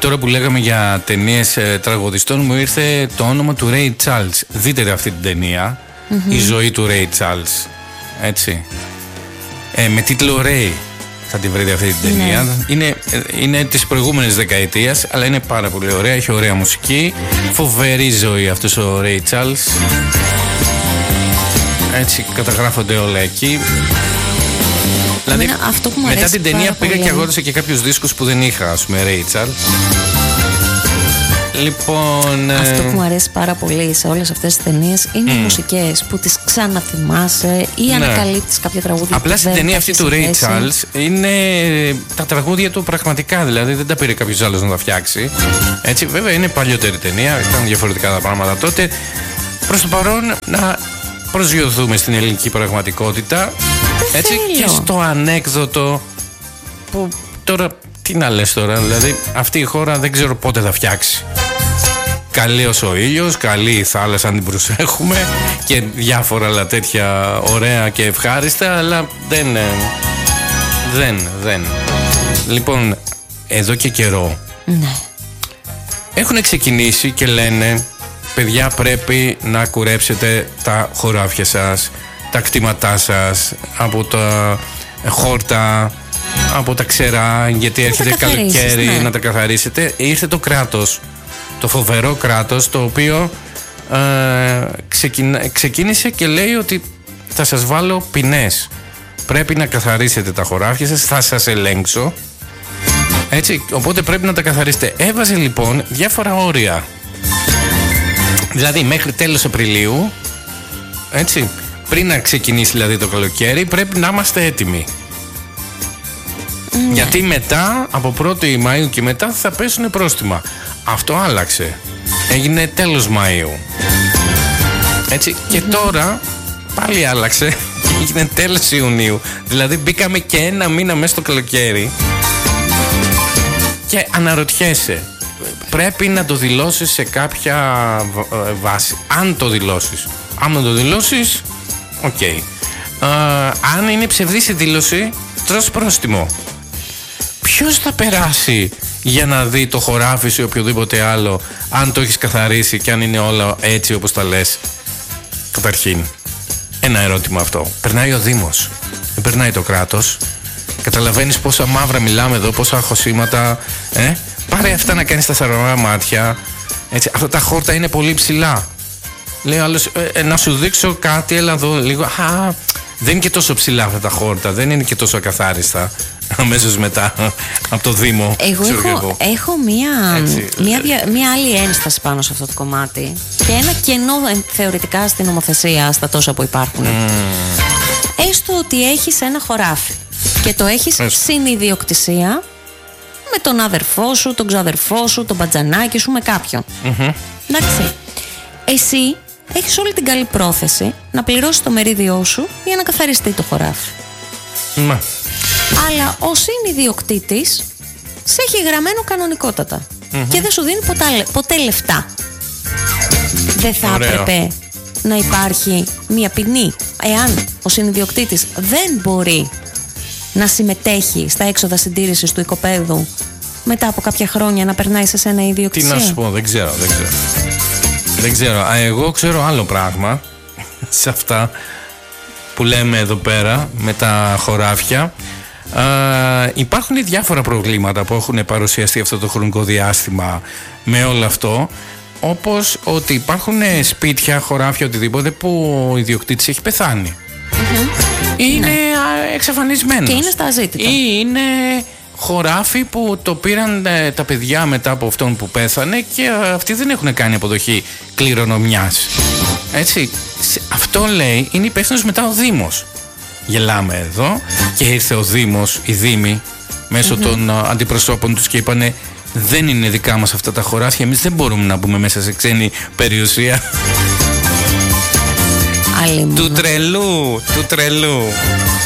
Τώρα που λέγαμε για ταινίες τραγουδιστών, μου ήρθε το όνομα του Ray Charles. Δείτε αυτή την ταινία, η ζωή του Ray Charles. Έτσι. Με τίτλο Ray θα τη βρείτε αυτή την ταινία. Είναι της προηγούμενης δεκαετίας, αλλά είναι πάρα πολύ ωραία. Έχει ωραία μουσική. Φοβερή ζωή αυτός ο Ray Charles. Έτσι καταγράφονται όλα εκεί. Δηλαδή, αυτό που μου μετά την ταινία πήγα πολύ. και αγόρασα και κάποιους δίσκους που δεν είχα, ας πούμε, Ray Charles. Λοιπόν, αυτό που μου αρέσει πάρα πολύ σε όλες αυτές τις ταινίες είναι οι μουσικές που τις ξαναθυμάσαι ή ανακαλύπτεις κάποια τραγούδια. Απλά στην ταινία αυτή του Ray Charles είναι τα τραγούδια του πραγματικά, δηλαδή δεν τα πήρε κάποιος άλλος να τα φτιάξει. Έτσι, βέβαια είναι παλιότερη ταινία, ήταν διαφορετικά τα πράγματα τότε. Προς το παρόν να προσγειωθούμε στην ελληνική πραγματικότητα. Έτσι, και στο ανέκδοτο που τώρα, τι να λες τώρα, δηλαδή αυτή η χώρα δεν ξέρω πότε θα φτιάξει. Καλός ο ήλιος, καλή η θάλασσα αν την προσέχουμε και διάφορα άλλα τέτοια ωραία και ευχάριστα, αλλά δεν. Λοιπόν, εδώ και καιρό έχουν ξεκινήσει και λένε, παιδιά, πρέπει να κουρέψετε τα χωράφια σας, τα κτήματά σας από τα χόρτα, από τα ξερά, γιατί έρχεται καλοκαίρι, να τα καθαρίσετε. Ήρθε το κράτος, το φοβερό κράτος, το οποίο ξεκίνησε και λέει ότι θα σας βάλω ποινές. Πρέπει να καθαρίσετε τα χωράφια σας, θα σας ελέγξω. Έτσι, οπότε πρέπει να τα καθαρίσετε. Έβαζε λοιπόν διάφορα όρια. Δηλαδή μέχρι τέλος Απριλίου, έτσι, πριν να ξεκινήσει δηλαδή το καλοκαίρι, πρέπει να είμαστε έτοιμοι. Γιατί μετά, από 1η Μαΐου και μετά, θα πέσουν πρόστιμα. Αυτό άλλαξε. Έγινε τέλος Μαΐου. Έτσι, και τώρα πάλι άλλαξε και έγινε τέλος Ιουνίου. Δηλαδή μπήκαμε και ένα μήνα μέσα στο καλοκαίρι και αναρωτιέσαι, πρέπει να το δηλώσεις σε κάποια βάση. Αν το δηλώσεις. Αν δεν το δηλώσεις, οκ. Αν είναι ψευδής η δήλωση, τρως πρόστιμο. Ποιος θα περάσει για να δει το χωράφι σου ή οποιοδήποτε άλλο, αν το έχεις καθαρίσει και αν είναι όλα έτσι όπως τα λες? Καταρχήν, ένα ερώτημα αυτό. Περνάει ο Δήμος, δεν περνάει το κράτος. Καταλαβαίνεις πόσα μαύρα μιλάμε εδώ, πόσα αχωσήματα. Πάρε αυτά να κάνεις τα σαρανά μάτια. Έτσι, αυτά τα χόρτα είναι πολύ ψηλά. Λέει ο άλλος, να σου δείξω κάτι, έλα εδώ λίγο. Δεν είναι και τόσο ψηλά αυτά τα χόρτα, δεν είναι και τόσο ακαθάριστα. Αμέσως μετά από το Δήμο. Εγώ έχω μία άλλη ένσταση πάνω σε αυτό το κομμάτι και ένα κενό θεωρητικά στην νομοθεσία στα τόσα που υπάρχουν. Έστω ότι έχεις ένα χωράφι και το έχεις συνειδιοκτησία με τον αδερφό σου, τον ξαδερφό σου, τον μπατζανάκι σου, με κάποιον. Εντάξει. Εσύ έχεις όλη την καλή πρόθεση να πληρώσεις το μερίδιό σου για να καθαριστεί το χωράφι. Αλλά ο συνειδιοκτήτης σε έχει γραμμένο κανονικότατα και δεν σου δίνει ποτέ λεφτά. Δεν θα έπρεπε να υπάρχει μια ποινή εάν ο συνειδιοκτήτης δεν μπορεί να συμμετέχει στα έξοδα συντήρησης του οικοπαίδου μετά από κάποια χρόνια να περνάει σε ένα ιδιοκτησία? Τι να σου πω, δεν ξέρω. Εγώ ξέρω άλλο πράγμα σε αυτά που λέμε εδώ πέρα με τα χωράφια. Υπάρχουν διάφορα προβλήματα που έχουν παρουσιαστεί αυτό το χρονικό διάστημα με όλο αυτό, όπως ότι υπάρχουν σπίτια, χωράφια, οτιδήποτε που ο ιδιοκτήτης έχει πεθάνει. Είναι εξαφανισμένος. Και είναι στα αζήτητα. Ή είναι χωράφι που το πήραν τα παιδιά μετά από αυτόν που πέθανε και αυτοί δεν έχουν κάνει αποδοχή κληρονομιάς. Έτσι, αυτό λέει είναι υπεύθυνος μετά ο Δήμος. Γελάμε εδώ και ήρθε ο Δήμος, οι Δήμοι μέσω των αντιπροσώπων τους και είπανε, δεν είναι δικά μας αυτά τα χωράφια, εμείς δεν μπορούμε να μπούμε μέσα σε ξένη περιουσία. Του τρελού.